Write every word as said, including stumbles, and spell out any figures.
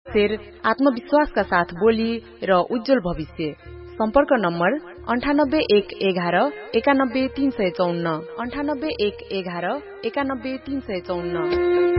अक्षर, आत्मविश्वासका साथ बोली र उज्जवल भविष्य। सम्पर्क नम्बर अन्ठानब्बे एक एघार एकानब्बे तीन सय चौन्न अन्ठानब्बे एक एघार एकानब्बे तीन सय चौन्न।